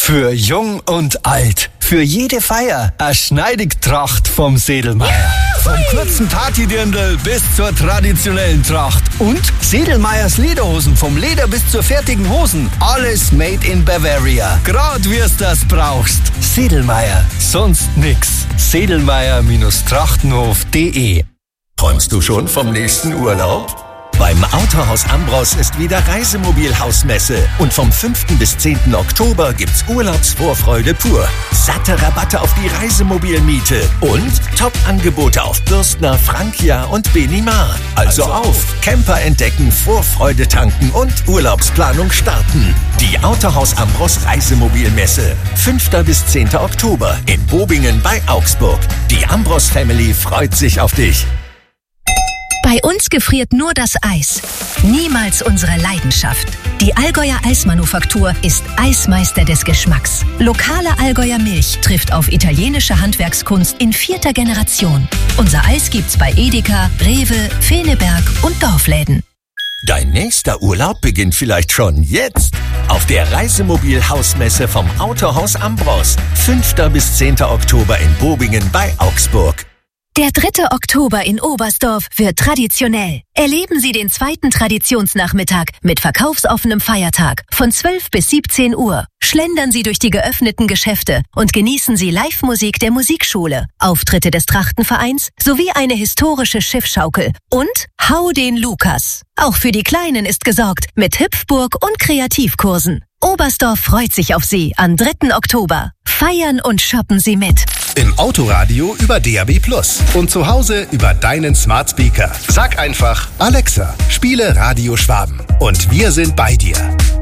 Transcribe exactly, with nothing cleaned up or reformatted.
Für Jung und Alt. Für jede Feier. Eine Schneidigtracht vom Sedelmeier. Vom kurzen Partydirndl bis zur traditionellen Tracht. Und Sedelmeiers Lederhosen. Vom Leder bis zur fertigen Hosen. Alles made in Bavaria. Grad wir's das brauchst. Sedelmeier. Sonst nix. Sedelmeier-Trachtenhof punkt de. Träumst du schon vom nächsten Urlaub? Beim Autohaus Ambros ist wieder Reisemobilhausmesse und vom fünften bis zehnten Oktober gibt's Urlaubsvorfreude pur. Satte Rabatte auf die Reisemobilmiete und Top-Angebote auf Bürstner, Frankia und Benimar. Also, also auf, Camper entdecken, Vorfreude tanken und Urlaubsplanung starten. Die Autohaus Ambros Reisemobilmesse. fünften bis zehnten Oktober in Bobingen bei Augsburg. Die Ambros Family freut sich auf dich. Bei uns gefriert nur das Eis. Niemals unsere Leidenschaft. Die Allgäuer Eismanufaktur ist Eismeister des Geschmacks. Lokale Allgäuer Milch trifft auf italienische Handwerkskunst in vierter Generation. Unser Eis gibt's bei Edeka, Rewe, Feneberg und Dorfläden. Dein nächster Urlaub beginnt vielleicht schon jetzt. Auf der Reisemobil-Hausmesse vom Autohaus Ambros. fünften bis zehnten Oktober in Bobingen bei Augsburg. Der dritte Oktober in Oberstdorf wird traditionell. Erleben Sie den zweiten Traditionsnachmittag mit verkaufsoffenem Feiertag von zwölf bis siebzehn Uhr. Schlendern Sie durch die geöffneten Geschäfte und genießen Sie Live-Musik der Musikschule, Auftritte des Trachtenvereins sowie eine historische Schiffschaukel und Hau den Lukas. Auch für die Kleinen ist gesorgt mit Hüpfburg und Kreativkursen. Oberstdorf freut sich auf Sie am dritten Oktober. Feiern und shoppen Sie mit. Im Autoradio über D A B Plus und zu Hause über deinen Smart Speaker. Sag einfach, Alexa, spiele Radio Schwaben. Und wir sind bei dir.